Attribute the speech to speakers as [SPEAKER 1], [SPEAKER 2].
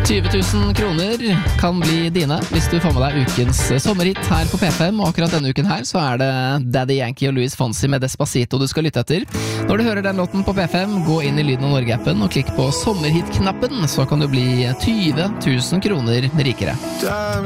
[SPEAKER 1] 20 000 kroner kan bli dine hvis du får med deg ukens sommerhit her på P5, og akkurat denne uken her så er det Daddy Yankee og Luis Fonsi med Despacito du skal lytte etter. Når du hører den låten på P5, gå inn i Lyden av Norge-appen og klikk på sommerhit-knappen, så kan du bli 20 000 kroner rikere.
[SPEAKER 2] Time